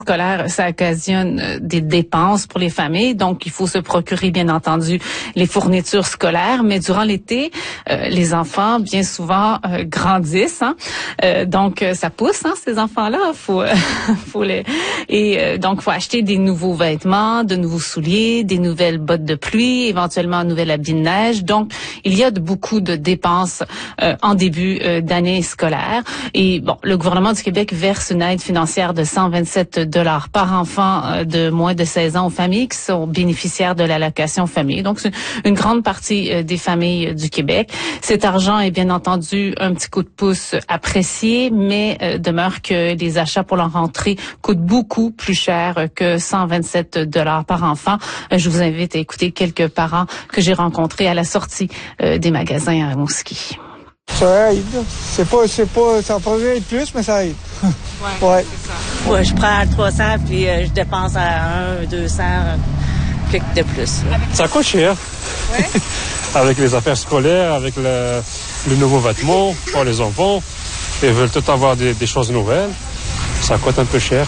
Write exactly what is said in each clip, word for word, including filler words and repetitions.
scolaire, ça occasionne des dépenses pour les familles, donc il faut se procurer bien entendu les fournitures scolaires, mais durant l'été, euh, les enfants bien souvent euh, grandissent, hein? euh, donc ça pousse hein, ces enfants-là, faut, euh, faut les et euh, donc faut acheter des nouveaux vêtements, de nouveaux souliers, des nouvelles bottes de pluie, éventuellement un nouvel habit de neige. Donc il y a de, beaucoup de dépenses euh, en début euh, d'année scolaire. Et bon, le gouvernement du Québec verse une aide financière de cent vingt-sept dollars par enfant de moins de seize ans aux familles qui sont bénéficiaires de l'allocation famille. Donc, c'est une grande partie des familles du Québec. Cet argent est bien entendu un petit coup de pouce apprécié, mais euh, demeure que les achats pour la rentrée coûtent beaucoup plus cher que cent vingt-sept dollars par enfant. Je vous invite à écouter quelques parents que j'ai rencontrés à la sortie euh, des magasins à Rimouski. Ça aide. C'est pas, c'est pas, ça pourrait être plus, mais ça aide. Ouais, ouais. C'est ça. Ouais, je prends trois cents puis euh, je dépense à un, deux cents, quelque de plus. Là. Ça coûte cher. Ouais. Avec les affaires scolaires, avec le, le nouveau vêtement pour les enfants. Ils veulent tout avoir des, des choses nouvelles. Ça coûte un peu cher.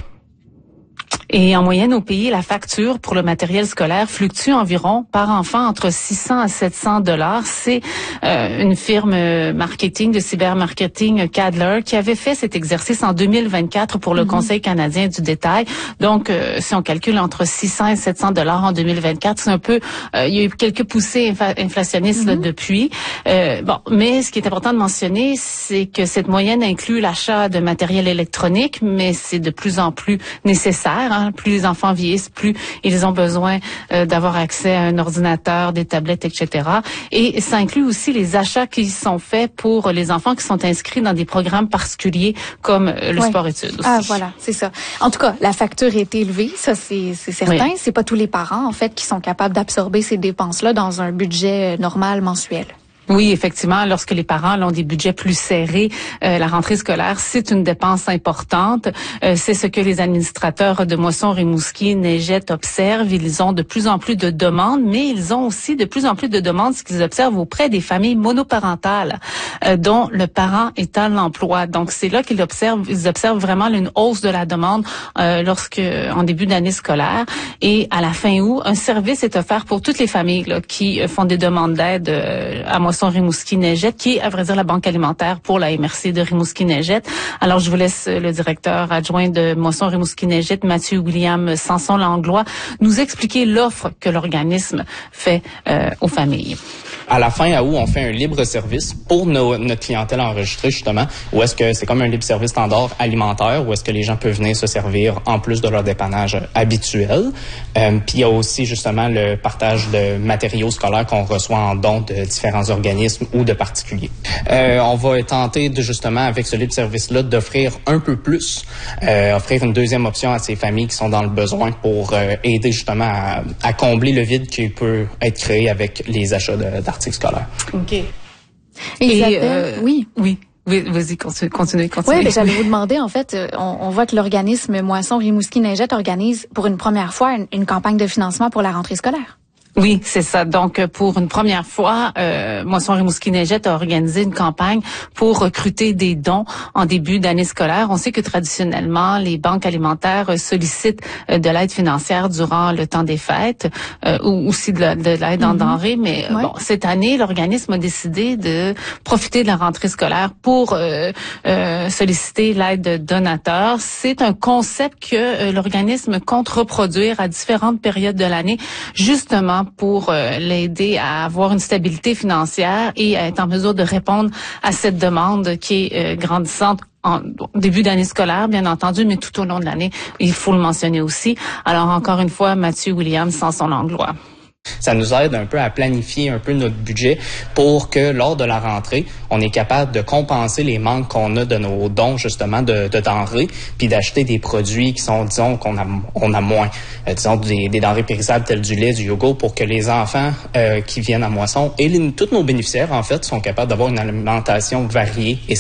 Et en moyenne au pays, la facture pour le matériel scolaire fluctue environ par enfant entre six cents à sept cents dollars. C'est euh, une firme marketing de cybermarketing Cadler qui avait fait cet exercice en deux mille vingt-quatre pour le mm-hmm. Conseil canadien du détail. Donc, euh, si on calcule entre six cents et sept cents dollars en deux mille vingt-quatre, c'est un peu, euh, il y a eu quelques poussées infa- inflationnistes mm-hmm. là, depuis. Euh, bon, mais ce qui est important de mentionner, c'est que cette moyenne inclut l'achat de matériel électronique, mais c'est de plus en plus nécessaire. Hein. Plus les enfants vieillissent, plus ils ont besoin euh, d'avoir accès à un ordinateur, des tablettes, et cetera. Et ça inclut aussi les achats qui sont faits pour les enfants qui sont inscrits dans des programmes particuliers comme euh, le ouais. sport-études aussi. Ah voilà, c'est ça. En tout cas, la facture est élevée, ça c'est, c'est certain. Oui. C'est pas tous les parents en fait qui sont capables d'absorber ces dépenses-là dans un budget normal mensuel. Oui, effectivement, lorsque les parents ont des budgets plus serrés, euh, la rentrée scolaire, c'est une dépense importante. Euh, c'est ce que les administrateurs de Moisson, Rimouski, Neigette observent. Ils ont de plus en plus de demandes, mais ils ont aussi de plus en plus de demandes, ce qu'ils observent auprès des familles monoparentales, euh, dont le parent est à l'emploi. Donc, c'est là qu'ils observent, ils observent vraiment une hausse de la demande euh, lorsque, en début d'année scolaire. Et à la fin août, un service est offert pour toutes les familles là, qui font des demandes d'aide euh, à Moisson, Rimouski-Neigette, qui est, à vrai dire, la banque alimentaire pour la M R C de Rimouski-Neigette. Alors, je vous laisse le directeur adjoint de Moisson Rimouski-Neigette, Mathieu William Sanson-Langlois, nous expliquer l'offre que l'organisme fait euh, aux familles. À la fin août, on fait un libre service pour nos, notre clientèle enregistrée, justement, où est-ce que c'est comme un libre service standard alimentaire, où est-ce que les gens peuvent venir se servir en plus de leur dépannage habituel. Euh, puis il y a aussi, justement, le partage de matériaux scolaires qu'on reçoit en don de différents organismes ou de particuliers. Euh, on va tenter, de, justement, avec ce libre service-là, d'offrir un peu plus, euh, offrir une deuxième option à ces familles qui sont dans le besoin pour euh, aider, justement, à, à combler le vide qui peut être créé avec les achats de, d'articles scolaire. OK. Et, Isabelle, euh, oui. Oui. Oui, vas-y, continue, continue, continue. Oui, ben, j'allais vous demander, en fait, on, on voit que l'organisme Moisson Rimouski-Neigette organise pour une première fois une, une campagne de financement pour la rentrée scolaire. Oui, c'est ça. Donc, pour une première fois, euh, Moisson Rimouski-Neigette a organisé une campagne pour recruter des dons en début d'année scolaire. On sait que traditionnellement, les banques alimentaires sollicitent euh, de l'aide financière durant le temps des fêtes euh, ou aussi de, la, de l'aide en mm-hmm. denrées. Mais ouais. bon, cette année, l'organisme a décidé de profiter de la rentrée scolaire pour euh, euh, solliciter l'aide de donateurs. C'est un concept que euh, l'organisme compte reproduire à différentes périodes de l'année, justement pour euh, l'aider à avoir une stabilité financière et à être en mesure de répondre à cette demande qui est euh, grandissante en début d'année scolaire, bien entendu, mais tout au long de l'année, il faut le mentionner aussi. Alors, encore une fois, Mathieu William Sanson-Langlois. Ça nous aide un peu à planifier un peu notre budget pour que lors de la rentrée, on est capable de compenser les manques qu'on a de nos dons, justement, de, de denrées, puis d'acheter des produits qui sont, disons, qu'on a, on a moins. Euh, disons, des, des denrées périssables telles du lait, du yogourt, pour que les enfants euh, qui viennent à Moisson et les, tous nos bénéficiaires, en fait, sont capables d'avoir une alimentation variée et saine.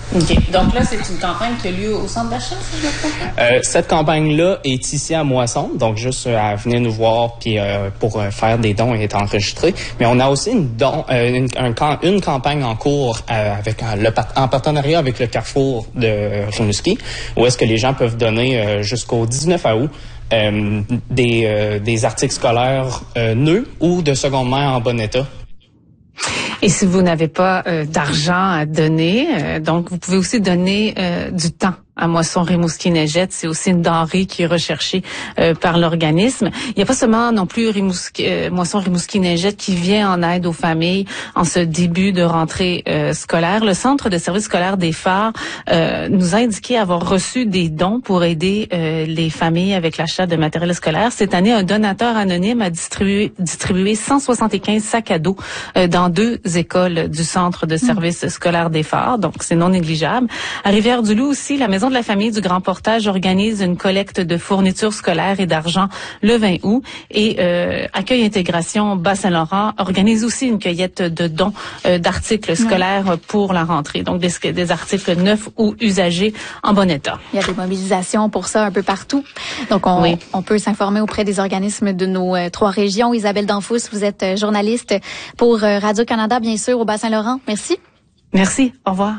OK. Donc là, c'est une campagne qui a lieu au centre d'achat, si je me trompe pas? Euh, cette campagne-là est ici à Moisson, donc juste euh, à venir nous voir puis euh, pour euh, faire des dons et être enregistré. Mais on a aussi une don, euh, une, un, une campagne en cours euh, avec euh, le, en partenariat avec le Carrefour de Rimouski, où est-ce que les gens peuvent donner euh, jusqu'au dix-neuf août euh, des, euh, des articles scolaires euh, neufs ou de seconde main en bon état. Et si vous n'avez pas euh, d'argent à donner, euh, donc vous pouvez aussi donner euh, du temps à Moisson Rimouski Neigette. C'est aussi une denrée qui est recherchée euh, par l'organisme. Il n'y a pas seulement non plus Rimouski, euh, Moisson Rimouski Neigette qui vient en aide aux familles en ce début de rentrée euh, scolaire. Le Centre de services scolaires des Phares euh, nous a indiqué avoir reçu des dons pour aider euh, les familles avec l'achat de matériel scolaire. Cette année, un donateur anonyme a distribué, distribué cent soixante-quinze sacs à dos euh, dans deux écoles du Centre de services mmh. scolaires des Phares. Donc, c'est non négligeable. À Rivière-du-Loup aussi, la Maison de la famille du Grand Portage organise une collecte de fournitures scolaires et d'argent le vingt août. Et euh, Accueil Intégration Bas-Saint-Laurent organise aussi une cueillette de dons euh, d'articles scolaires ouais. pour la rentrée. Donc, des, des articles neufs ou usagés en bon état. Il y a des mobilisations pour ça un peu partout. Donc, on, oui. on peut s'informer auprès des organismes de nos euh, trois régions. Isabelle Danfous, vous êtes euh, journaliste pour euh, Radio-Canada, bien sûr, au Bas-Saint-Laurent. Merci. Merci. Au revoir.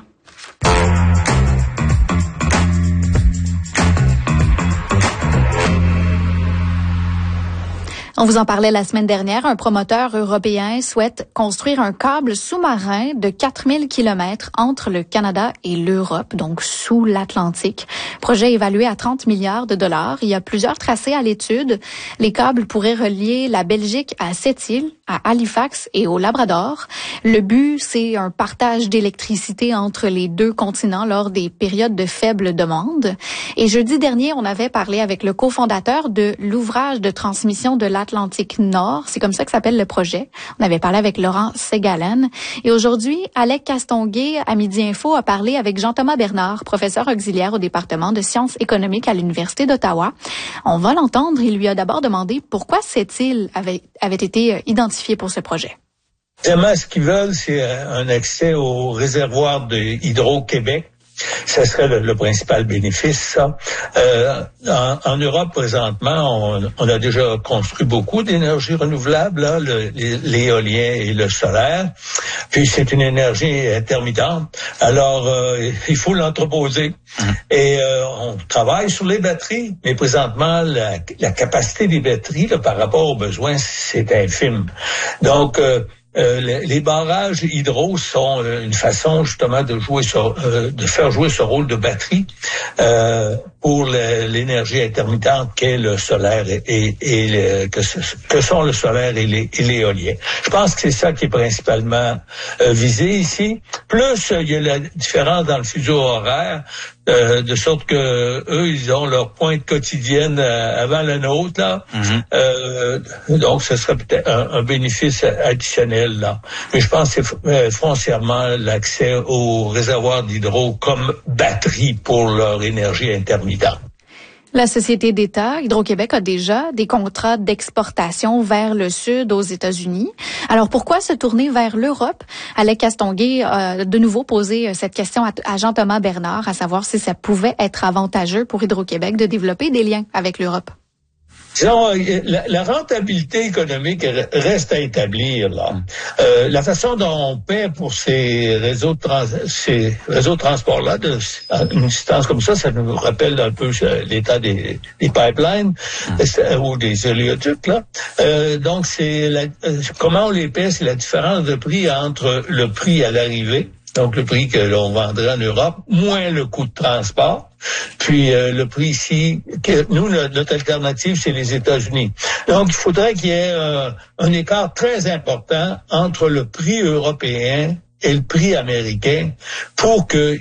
On vous en parlait la semaine dernière. Un promoteur européen souhaite construire un câble sous-marin de quatre mille kilomètres entre le Canada et l'Europe, donc sous l'Atlantique. Projet évalué à trente milliards de dollars. Il y a plusieurs tracés à l'étude. Les câbles pourraient relier la Belgique à Sept-Îles, à Halifax et au Labrador. Le but, c'est un partage d'électricité entre les deux continents lors des périodes de faible demande. Et jeudi dernier, on avait parlé avec le cofondateur de l'ouvrage de transmission de l'Atlantique Atlantique Nord, c'est comme ça que s'appelle le projet. On avait parlé avec Laurent Segalen. Et aujourd'hui, Alec Castonguay, à Midi Info, a parlé avec Jean-Thomas Bernard, professeur auxiliaire au département de sciences économiques à l'Université d'Ottawa. On va l'entendre. Il lui a d'abord demandé pourquoi cette île avait, avait été identifiée pour ce projet. Vraiment, ce qu'ils veulent, c'est un accès au réservoir de Hydro-Québec. Ça serait le, le principal bénéfice, ça. Euh, en, en Europe, présentement, on, on a déjà construit beaucoup d'énergie renouvelable, là, le, l'éolien et le solaire. Puis c'est une énergie intermittente. Alors, euh, il faut l'entreposer. Mmh. Et euh, on travaille sur les batteries, mais présentement, la, la capacité des batteries là, par rapport aux besoins, c'est infime. Donc, euh, Euh, les, les barrages hydro sont euh, une façon justement de jouer sur, euh, de faire jouer ce rôle de batterie euh, pour le, l'énergie intermittente qu'est le solaire et, et, et le, que, que sont le solaire et, les, et l'éolien. Je pense que c'est ça qui est principalement euh, visé ici. Plus euh, il y a la différence dans le fuseau horaire. Euh, de sorte que eux, ils ont leur pointe quotidienne euh, avant la nôtre, là. Mm-hmm. Euh, donc, ce serait peut-être un, un bénéfice additionnel, là. Mais je pense que c'est euh, foncièrement l'accès aux réservoirs d'hydro comme batterie pour leur énergie intermittente. La société d'État, Hydro-Québec, a déjà des contrats d'exportation vers le sud aux États-Unis. Alors, pourquoi se tourner vers l'Europe? Alec Castonguay a de nouveau posé cette question à Jean-Thomas Bernard, à savoir si ça pouvait être avantageux pour Hydro-Québec de développer des liens avec l'Europe. Disons, la, la rentabilité économique reste à établir, là. Euh, la façon dont on paie pour ces réseaux de, trans, ces réseaux de transport-là, de, une distance comme ça, ça nous rappelle un peu l'état des, des pipelines mmh. ou des oléoducs, là. Euh, donc, c'est la, comment on les paie, c'est la différence de prix entre le prix à l'arrivée, donc le prix que l'on vendrait en Europe, moins le coût de transport. Puis euh, le prix ici, que nous, notre, notre alternative, c'est les États-Unis. Donc, il faudrait qu'il y ait euh, un écart très important entre le prix européen et le prix américain pour que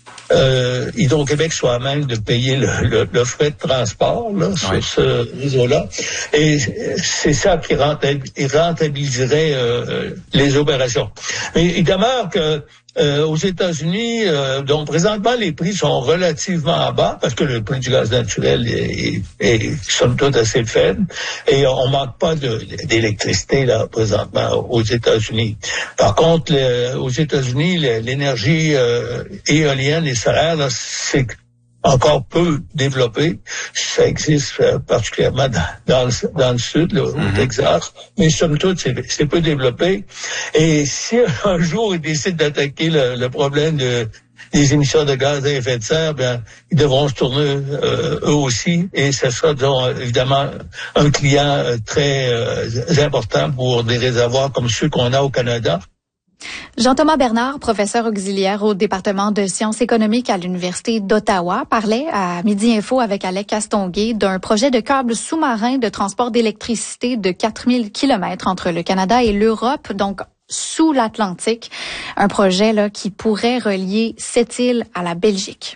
euh, Hydro-Québec soit à même de payer le, le, le frais de transport là, sur oui. ce réseau-là. Et c'est ça qui rentabiliserait euh, les opérations. Mais il demeure que euh, aux États-Unis, euh, donc présentement les prix sont relativement bas parce que le prix du gaz naturel est, est, est somme toute assez faible et on manque pas de, d'électricité là présentement aux États-Unis. Par contre, le, aux États-Unis, l'énergie euh, éolienne et solaire, là, c'est encore peu développé. Ça existe euh, particulièrement dans, dans, le, dans le sud, là, mm-hmm. au Texas, mais somme toute, c'est, c'est peu développé. Et si un jour ils décident d'attaquer le, le problème de, des émissions de gaz à effet de serre, bien, ils devront se tourner euh, eux aussi, et ce sera, disons, évidemment, un client très euh, important pour des réservoirs comme ceux qu'on a au Canada. Jean-Thomas Bernard, professeur auxiliaire au département de sciences économiques à l'Université d'Ottawa, parlait à Midi Info avec Alec Castonguay d'un projet de câble sous-marin de transport d'électricité de quatre mille kilomètres entre le Canada et l'Europe, donc sous l'Atlantique. Un projet là qui pourrait relier cette île à la Belgique.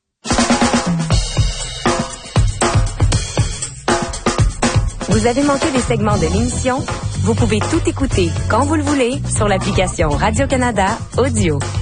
Vous avez manqué des segments de l'émission? Vous pouvez tout écouter quand vous le voulez sur l'application Radio-Canada Audio.